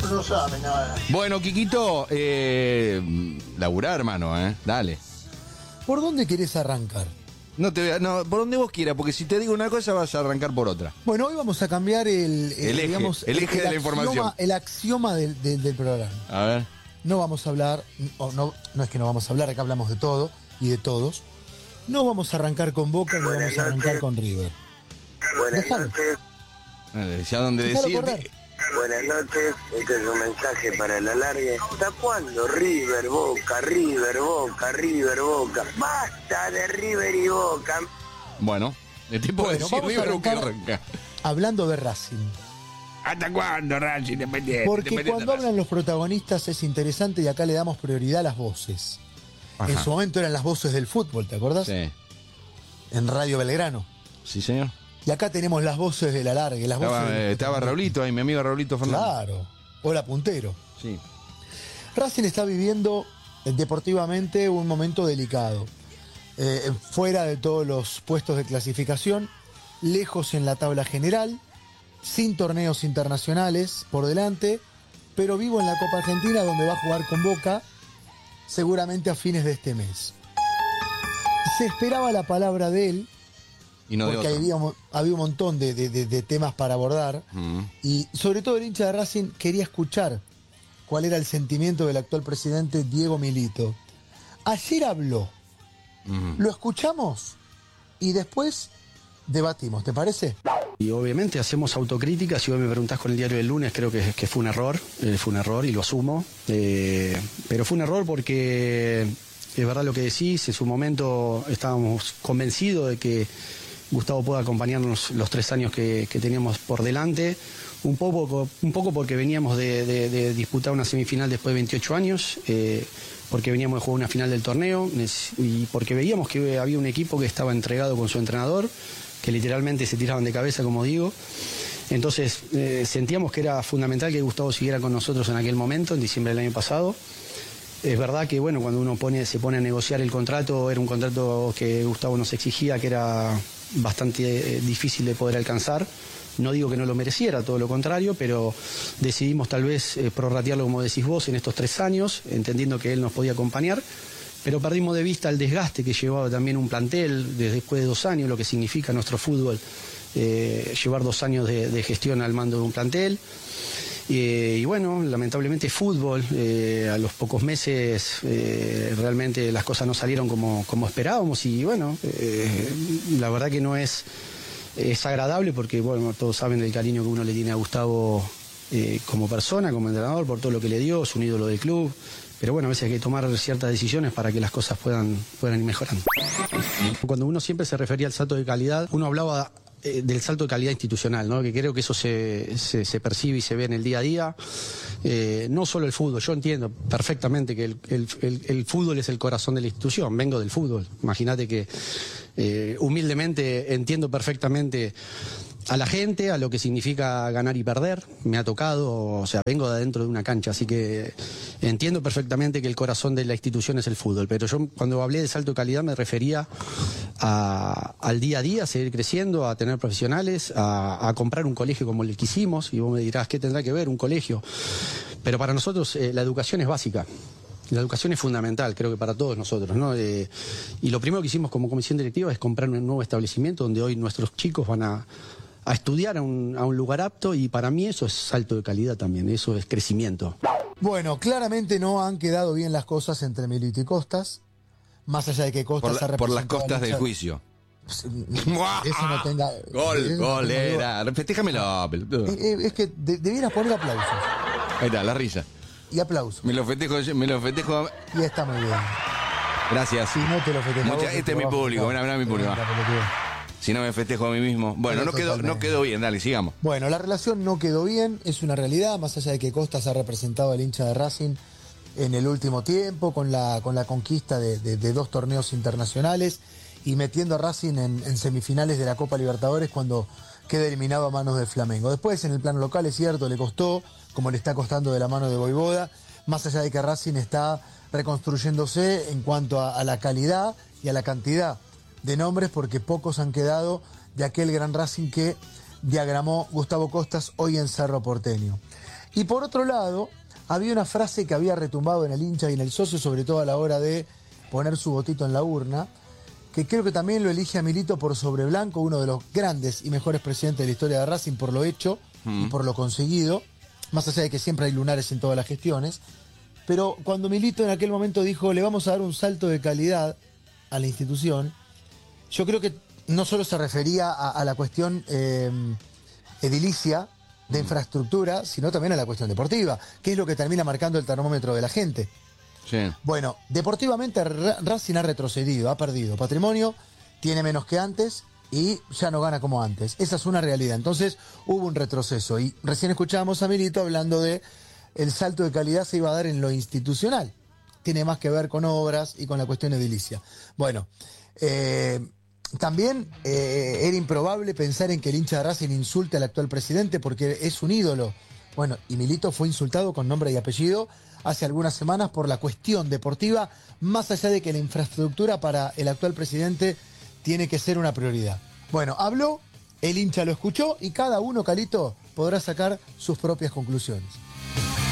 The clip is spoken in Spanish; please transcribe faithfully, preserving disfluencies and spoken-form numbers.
no sabe nada. Bueno, Quiquito, eh, laburá, hermano, ¿eh? Dale. ¿Por dónde querés arrancar? No te vea, no, por donde vos quieras, porque si te digo una cosa vas a arrancar por otra. Bueno, hoy vamos a cambiar el, el, El eje, digamos, el eje de la información. El axioma del, del, del programa. A ver. No vamos a hablar, o no, no es que no vamos a hablar, acá hablamos de todo y de todos. No vamos a arrancar con Boca, ni vamos a arrancar con River. Buenas Dejalo. noches. Eh, Ya donde Dejalo decir. correr. Buenas noches. Este es un mensaje para el alargue. ¿Hasta cuándo River, Boca, River, Boca, River, Boca? ¡Basta de River y Boca! Bueno, el tipo Bueno, de decir vamos a River o que arrancar arranca. hablando de Racing. ¿Hasta cuándo, Racing Independiente? Porque Independiente cuando Racing? hablan los protagonistas es interesante y acá le damos prioridad a las voces. Ajá. En su momento eran las voces del fútbol, ¿te acordás? Sí, En Radio Belgrano. sí, señor. Y acá tenemos las voces del alargue, las voces Estaba, del- eh, estaba Raulito ahí, mi amigo Raulito Fernández. Claro. Hola, puntero. Sí. Racing está viviendo eh, deportivamente un momento delicado. Eh, fuera de todos los puestos de clasificación, lejos en la tabla general, sin torneos internacionales por delante, pero vivo en la Copa Argentina donde va a jugar con Boca seguramente a fines de este mes. Se esperaba la palabra de él, Y no de porque otro. había, un- había un montón de, de- de- de temas para abordar. Mm. Y sobre todo el hincha de Racing quería escuchar cuál era el sentimiento del actual presidente Diego Milito. Ayer habló, Mm. lo escuchamos y después debatimos, ¿te parece? Y obviamente hacemos autocrítica. Si vos me preguntás con el diario del lunes, creo que, que fue un error, eh, fue un error y lo asumo. Eh, pero fue un error porque es verdad lo que decís, en su momento estábamos convencidos de que Gustavo pueda acompañarnos los tres años que, que teníamos por delante. Un poco, un poco porque veníamos de, de- de disputar una semifinal después de veintiocho años, eh, porque veníamos de jugar una final del torneo y porque veíamos que había un equipo que estaba entregado con su entrenador, que literalmente se tiraban de cabeza, como digo. Entonces eh, sentíamos que era fundamental que Gustavo siguiera con nosotros en aquel momento, en diciembre del año pasado. Es verdad que bueno, cuando uno pone, se pone a negociar el contrato, era un contrato que Gustavo nos exigía, que era bastante eh, difícil de poder alcanzar. No digo que no lo mereciera, todo lo contrario, pero decidimos tal vez eh, prorratearlo, como decís vos, en estos tres años, entendiendo que él nos podía acompañar. Pero perdimos de vista el desgaste que llevaba también un plantel desde después de dos años, lo que significa nuestro fútbol, eh, llevar dos años de, de gestión al mando de un plantel. Eh, y bueno, lamentablemente fútbol, eh, a los pocos meses eh, realmente las cosas no salieron como, como esperábamos y bueno, eh, la verdad que no es, es agradable porque bueno, todos saben del cariño que uno le tiene a Gustavo eh, como persona, como entrenador, por todo lo que le dio, es un ídolo del club. Pero bueno, a veces hay que tomar ciertas decisiones para que las cosas puedan, puedan ir mejorando. Cuando uno siempre se refería al salto de calidad, uno hablaba eh, del salto de calidad institucional, ¿no? Que creo que eso se, se, se percibe y se ve en el día a día. Eh, no solo el fútbol, yo entiendo perfectamente que el, el, el, el fútbol es el corazón de la institución, vengo del fútbol. Imagínate que eh, humildemente entiendo perfectamente a la gente, a lo que significa ganar y perder, me ha tocado, o sea, vengo de adentro de una cancha, así que entiendo perfectamente que el corazón de la institución es el fútbol, pero yo cuando hablé de salto de calidad me refería a, al día a día, a seguir creciendo, a tener profesionales, a, a comprar un colegio como el que hicimos, y vos me dirás, ¿qué tendrá que ver un colegio? Pero para nosotros eh, la educación es básica. La educación es fundamental, creo que para todos nosotros, ¿no? Eh, y lo primero que hicimos como comisión directiva es comprar un nuevo establecimiento donde hoy nuestros chicos van a a estudiar a un, a un lugar apto y para mí eso es salto de calidad también, eso es crecimiento. Bueno, claramente no han quedado bien las cosas entre Milito y Costas, más allá de que Costas Por, ha la- por las representado costas al del hincha- juicio. Eso no tenga... Gol, eso no gol, tenga duda. era. Festéjamelo, pelotudo. Eh, eh, Es que de- debieras poner aplausos. Ahí está, la risa. Y aplausos. Me lo festejo, me lo festejo. Y está muy bien. Gracias. Si no te lo festejas Mucha- vos, este te es mi lo va a público, festejar. ven a ver a mi público. Tremenda pelotudo. Si no me festejo a mí mismo. Bueno, Pero no quedó, no totalmente. quedó bien, dale, sigamos. Bueno, la relación no quedó bien, es una realidad, más allá de que Costas ha representado al hincha de Racing en el último tiempo, con la, con la conquista de, de- de dos torneos internacionales y metiendo a Racing en, en semifinales de la Copa Libertadores cuando queda eliminado a manos del Flamengo. Después, en el plano local, es cierto, le costó, como le está costando de la mano de Voivoda, más allá de que Racing está reconstruyéndose en cuanto a, a la calidad y a la cantidad de nombres, porque pocos han quedado de aquel gran Racing que diagramó Gustavo Costas hoy en Cerro Porteño. Y por otro lado, había una frase que había retumbado en el hincha y en el socio, sobre todo a la hora de poner su votito en la urna, que creo que también lo elige a Milito por sobre Blanco, uno de los grandes y mejores presidentes de la historia de Racing, por lo hecho mm. y por lo conseguido, más allá de que siempre hay lunares en todas las gestiones. Pero cuando Milito en aquel momento dijo, le vamos a dar un salto de calidad a la institución, yo creo que no solo se refería a, a la cuestión eh, edilicia de mm. infraestructura, sino también a la cuestión deportiva, que es lo que termina marcando el termómetro de la gente. Sí. Bueno, deportivamente Racing ha retrocedido, ha perdido patrimonio, tiene menos que antes y ya no gana como antes. Esa es una realidad. Entonces hubo un retroceso y recién escuchábamos a Milito hablando de el salto de calidad se iba a dar en lo institucional. Tiene más que ver con obras y con la cuestión edilicia. Bueno, eh, también eh, era improbable pensar en que el hincha de Racing insulte al actual presidente porque es un ídolo. Bueno, y Milito fue insultado con nombre y apellido hace algunas semanas por la cuestión deportiva, más allá de que la infraestructura para el actual presidente tiene que ser una prioridad. Bueno, habló, el hincha lo escuchó y cada uno, Calito, podrá sacar sus propias conclusiones.